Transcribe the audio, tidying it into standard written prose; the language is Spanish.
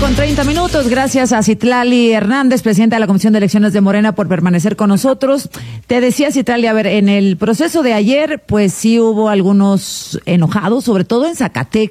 9:30. Gracias a Citlali Hernández, presidenta de la Comisión de Elecciones de Morena, por permanecer con nosotros. Te decía, Citlali, a ver, en el proceso de ayer, pues sí hubo algunos enojados, sobre todo en Zacatecas.